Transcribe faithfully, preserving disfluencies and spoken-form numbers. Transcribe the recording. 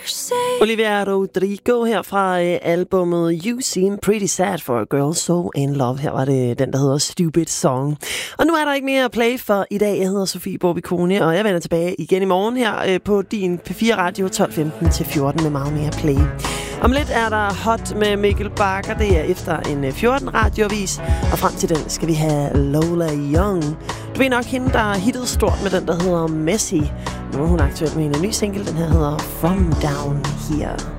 Olivia Rodrigo her fra øh, albumet You Seem Pretty Sad for a Girl So In Love. Her var det den, der hedder Stupid Song. Og nu er der ikke mere at play for i dag. Jeg hedder Sofie Borbikone, og jeg vender tilbage igen i morgen her øh, på din P fire Radio tolv femten til fjorten med meget mere play. Om lidt er der Hot med Mikkel Bakker. Det er efter en fjorten radioavis, og frem til den skal vi have Lola Young. Du ved nok hende, der har hittet stort med den, der hedder Messi. Nu er hun aktuelt med en ny single, den her hedder From Down Here.